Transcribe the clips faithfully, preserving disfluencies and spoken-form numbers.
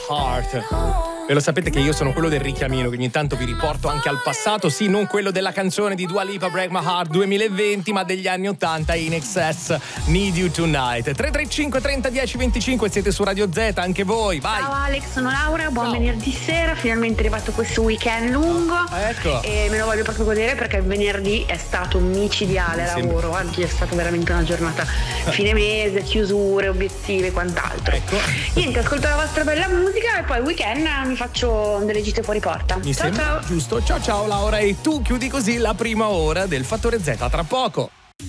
Heart. Ve lo sapete che io sono quello del richiamino che ogni tanto vi riporto anche al passato, sì, non quello della canzone di Dua Lipa Break My Heart duemilaventi, ma degli anni ottanta, In Excess, Need You Tonight. tre tre cinque trenta dieci venticinque, siete su Radio Z, anche voi, vai. Ciao Alex, sono Laura, buon Ciao. Venerdì sera, finalmente è arrivato questo weekend lungo. Ecco. E me lo voglio proprio godere perché il venerdì è stato micidiale Mi lavoro, oggi è stata veramente una giornata fine mese, chiusure, obiettivi e quant'altro. Ecco. Niente, ascolto la vostra bella musica e poi il weekend mi faccio delle gite fuori porta. Mi ciao sembra ciao. giusto. Ciao ciao Laura, e tu chiudi così la prima ora del Fattore Z, tra poco.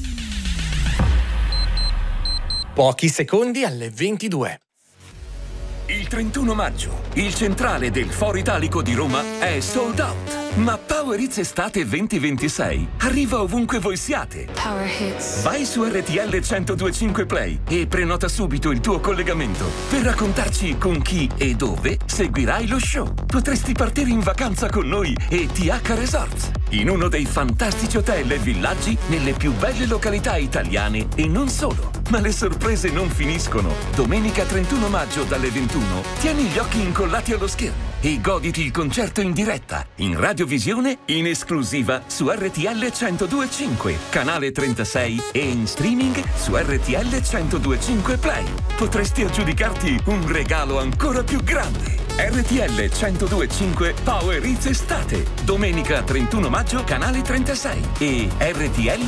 Pochi secondi alle ventidue. Il trentuno maggio, il centrale del Foro Italico di Roma è sold out. Ma Power Hits Estate venti ventisei arriva ovunque voi siate. Power Hits. Vai su R T L centodue e cinque Play e prenota subito il tuo collegamento per raccontarci con chi e dove seguirai lo show. Potresti partire in vacanza con noi e T H Resorts, in uno dei fantastici hotel e villaggi nelle più belle località italiane e non solo. Ma le sorprese non finiscono. Domenica trentuno maggio dalle ventuno tieni gli occhi incollati allo schermo e goditi il concerto in diretta, in radiovisione, in esclusiva su R T L centodue e cinque, canale trentasei e in streaming su R T L centodue e cinque Play. Potresti aggiudicarti un regalo ancora più grande. R T L centodue e cinque Power Hits Estate, domenica trentuno maggio, canale trentasei e R T L